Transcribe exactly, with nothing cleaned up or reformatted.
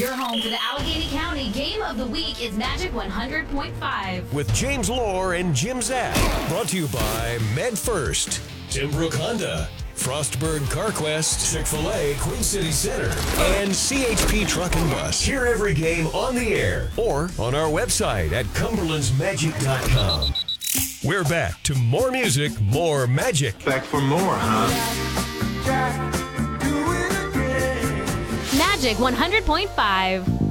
Your home for the Allegheny County Game of the Week is Magic one hundred point five. With James Lohr and Jim Zack. Brought to you by MedFirst, Timbrook Honda, Frostburg CarQuest, Chick-fil-A Queen City Center, and C H P Truck and Bus. Hear every game on the air or on our website at cumberlands magic dot com. We're back to more music, more magic. Back for more, huh? Magic one hundred point five.